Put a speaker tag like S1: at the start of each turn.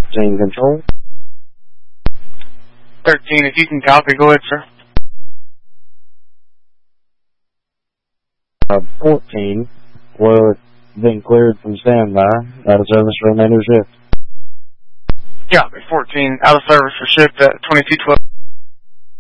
S1: Team control.
S2: 13, if you can copy, go ahead, sir.
S1: 14 will have been cleared from standby. Out of service for remainder shift.
S2: Yeah, 14, out of service for shift at 2212.